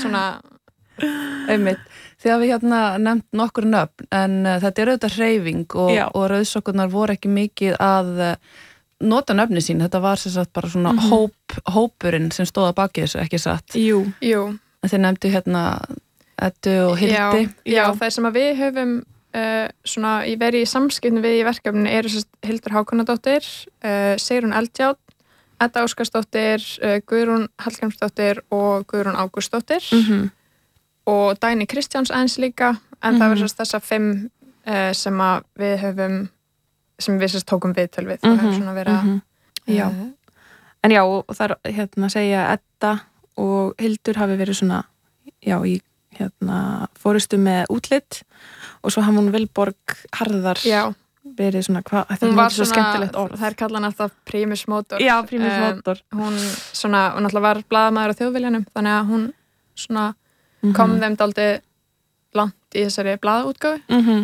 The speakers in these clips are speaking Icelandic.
svona einmitt, því að við nefnt nokkur nöfn, en þetta auðvitað hreyfing og rauðsokkurnar voru ekki mikið að nota nöfni sín, þetta var sem sagt bara svona hópurinn sem stóð að baki þessu, ekki satt? Jú. Þið nefndu Eddu og Hildi. Já, það sem að við höfum svona í verið í samskiptum við í verkefninu eru Hildur Hákonardóttir, Sigrún Eldjárn, Edda Óskarsdóttir, Guðrún Hallgrímsdóttir og Guðrún Ágústsdóttir og Dagný Kristjáns eins líka, en það verður þessa 5 sem að við höfum, sem við tókum viðtöl við og höfum svona verið að En já, og það segja Edda og Hildur hafi verið svona í fórustu með útlit og svo hafði hún Vilborg Harðar verið svona, hún var svo skemmtilegt orð. Það kallað hann alltaf primus motor. Já, primus motor. Hún náttúrulega var blaðamaður á Þjóðviljanum, þannig að hún svona kom þeim dálítið langt í þessari blaðaútgáfu.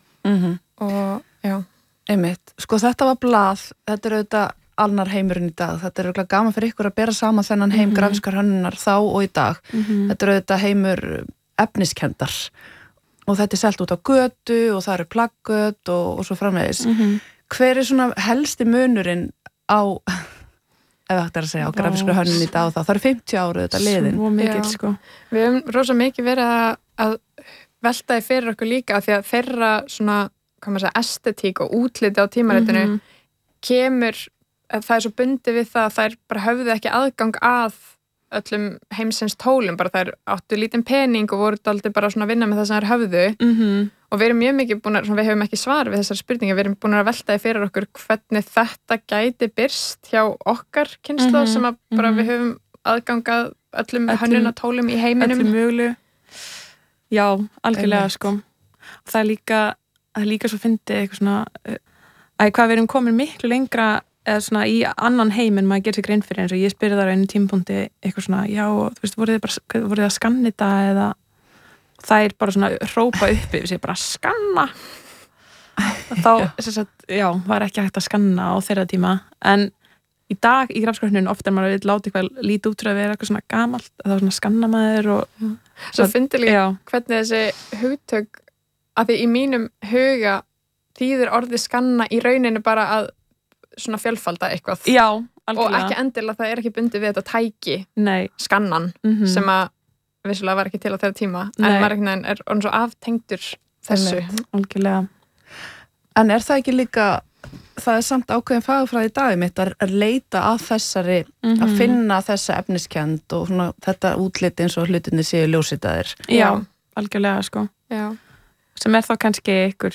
Og já. Einmitt. Sko þetta var blað, þetta auðvitað alnar heimurinn í dag. Þetta auðvitað gaman fyrir ykkur að bera saman þennan heim grafískrar hönnunar þá og í dag. Þetta auðvitað heimur efniskendar og þetta selt út á götu og það eru plaggöt og svo framvegis. Hver svona helsti munurinn á, ef hægt að segja, á grafískrar hönnun í dag og það eru 50 ára þetta liðin. Svo mikil, sko. Við höfum rosa mikið verið að velta því fyrir okkur líka því að þeirra svona, hvað maður segja, estetík og útliti á tímaritinu kemur, það svo bundið við það að þær bara höfðu ekki aðgang að öllum heimsins tólum, bara þær áttu lítinn pening og voru dálítið bara svona að vinna með það sem þær höfðu og við erum mjög mikið búin að, við höfum ekki svar við þessar spurningar, við erum búin að velta því fyrir okkur hvernig þetta gæti birst hjá okkar kynslóð sem að bara við höfum aðgangað öllum hönnunatólum í heiminum. Öllum mögulegu. Já, algjörlega sko. Og það er líka svo fyndið eitthvað svona hvað við erum komin miklu lengra eða svona í annan heim en maður gerir sig grein fyrir, eins og ég spyrir þar á einu tímapunkti eitthvað svona, já, þú veist, voruð þið að skanna þetta eða það er bara svona hrópa uppi við sér bara skanna þá, já, var ekki hægt að skanna á þeirra tíma, en í dag í grafískrar ofta er maður að láta eitthvað lítið út að vera eitthvað svona gamalt, það var svona skannamaður og svo fyndi líka hvernig þessi hugtök, að því í mínum huga þýðir orðið skanna í rauninu bara að svona fjölfalda eitthvað. Já, algjörlega. Og ekki endilega, það er ekki bundið við þetta tæki skannan sem að vissulega var ekki til á þeirra tíma en maður er orðin svo aftengdur þessu. Algjörlega. En er það ekki líka, það er samt ákveðin fagfræði í dag mitt að leita að þessari, að finna þessa efniskend og svona, þetta útliti eins og hlutinni séu ljósitaðir. Já, algjörlega sko. Já. Sem er þá kannski ykkur,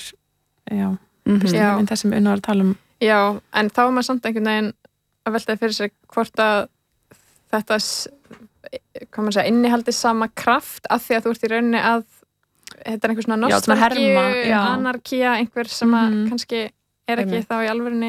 það sem unnar að tala um. Já, en þá er maður samt einhvern veginn að veltaði fyrir sig hvort að þetta, hvað maður segja, innihaldi sama kraft af því að þú ert í rauninni að þetta er einhver svona nostalgíu, anarkía, einhver sem að kannski er ekki þá í alvörinni.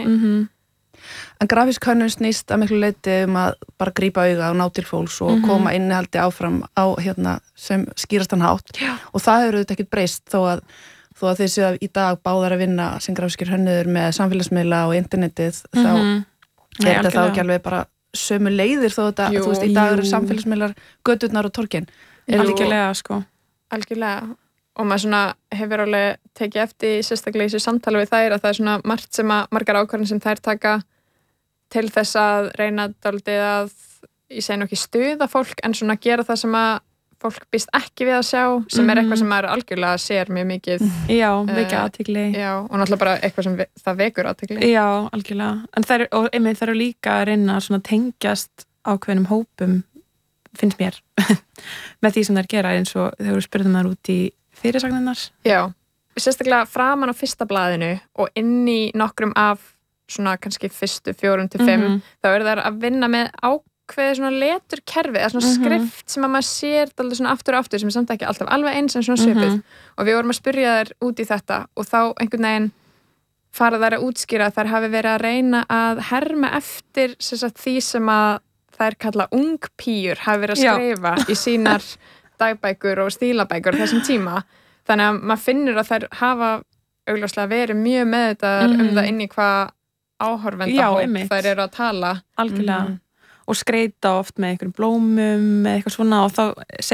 En grafísk hönnun snýst að miklu leyti að bara grípa auga og ná til fólks og koma innihaldi áfram á sem skýrastan hátt og það hefur auðvitað ekkert breyst þó að þið séu í dag báðar að vinna sem grafískir hönnuðir með samfélagsmiðla og internetið þá er þetta þá ekki alveg bara sömu leiðir þó þetta, þú veist, í dag eru samfélagsmiðlar göturnar og torgin. Algjörlega, sko. Algjörlega. Og maður svona hefur alveg tekið eftir sérstaklega í þessu samtali við þær að það er svona margt sem að margar ákvarðanir sem þær taka til þess að reyna dálítið að ég segi nú ekki stuða fólk en svona gera það sem að fólk býst ekki við að sjá sem er eitthvað sem maður algjörlega sér mjög mikið. Já, vekja athygli. Já, og náttúrulega bara eitthvað sem það vekur athygli. Já, algjörlega. En þær eru líka að reyna að tengjast ákveðnum hópum, finnst mér, með því sem þær gera eins og þau eru spurðum þar út í fyrirsagninnar. Já, sérstaklega framan á fyrsta blaðinu og inn í nokkrum af svona kannski fyrstu 4 til 5 þá eru þær að vinna með ákveðið svona leturkerfi eða svona skrift sem að maður sér alltaf svona aftur og aftur sem er samt ekki alltaf alveg eins en svona svipuð og við vorum að spyrja þær út í þetta og þá einhvern veginn fara þær að útskýra að þær hafi verið að reyna að herma eftir því sem að þær kalla ungpíur hafi verið að skrifa í sínar dagbækur og stílabækur þessum tíma þannig að maður finnur að þær hafa augljóslega verið mjög meðvitaðar það inn í hvað áhorfendahóp þær eru að tala. Algjörlega. Og skreita oft með einhverjum blómum með eitthvað svona og þá